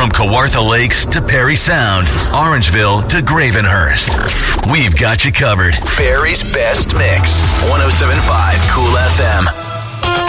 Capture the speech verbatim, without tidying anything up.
From Kawartha Lakes to Perry Sound, Orangeville to Gravenhurst. We've got you covered. Barry's Best Mix. one oh seven point five Cool F M.